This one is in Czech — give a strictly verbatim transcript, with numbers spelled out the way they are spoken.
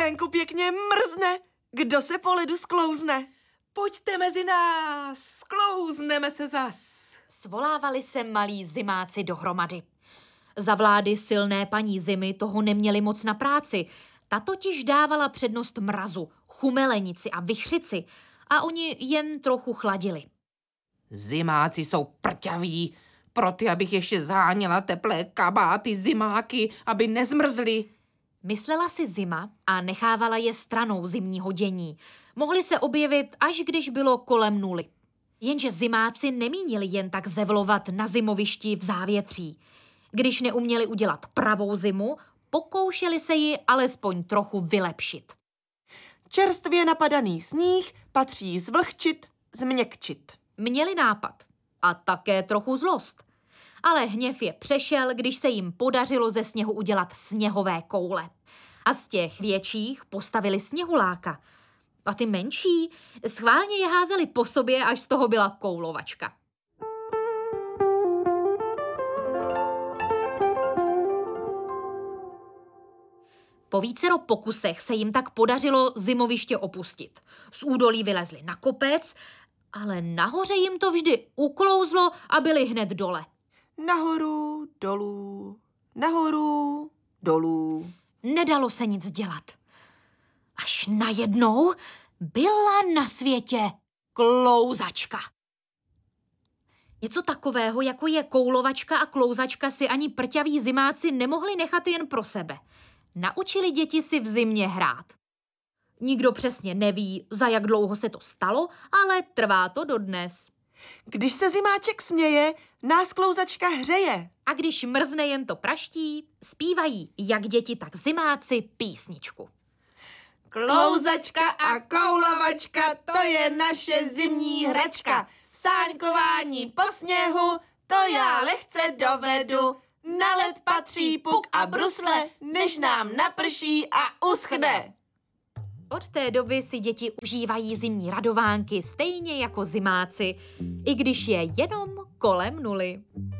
venku pěkně mrzne. Kdo se po ledu sklouzne? Pojďte mezi nás, sklouzneme se zas. Svolávali se malí zimáci dohromady. Za vlády silné paní Zimy toho neměli moc na práci. Ta totiž dávala přednost mrazu, chumelenici a vichřici a oni jen trochu chladili. Zimáci jsou prťaví, proto abych ještě záněla teplé kabáty zimáky, aby nezmrzly. Myslela si Zima a nechávala je stranou zimního dění. Mohly se objevit, až když bylo kolem nuly. Jenže zimáci nemínili jen tak zevlovat na zimovišti v závětří. Když neuměli udělat pravou zimu, pokoušeli se ji alespoň trochu vylepšit. Čerstvě napadaný sníh patří zvlhčit, změkčit. Měli nápad a také trochu zlost. Ale hněv je přešel, když se jim podařilo ze sněhu udělat sněhové koule. A z těch větších postavili sněhuláka. A ty menší schválně je házeli po sobě, až z toho byla koulovačka. Po vícero pokusech se jim tak podařilo zimoviště opustit. Z údolí vylezli na kopec, ale nahoře jim to vždy uklouzlo a byli hned dole. Nahoru, dolů, nahoru, dolů. Nedalo se nic dělat. Až najednou byla na světě klouzačka. Něco takového, jako je koulovačka a klouzačka, si ani prťaví zimáci nemohli nechat jen pro sebe. Naučili děti si v zimě hrát. Nikdo přesně neví, za jak dlouho se to stalo, ale trvá to dodnes. Když se zimáček směje, nás klouzačka hřeje. A když mrzne jen to praští, zpívají jak děti, tak zimáci písničku. Klouzačka a koulovačka, to je naše zimní hračka. Sáňkování po sněhu, to já lehce dovedu. Na led patří puk a brusle, než nám naprší a uschne. Od té doby si děti užívají zimní radovánky stejně jako zimáci, i když je jenom kolem nuly.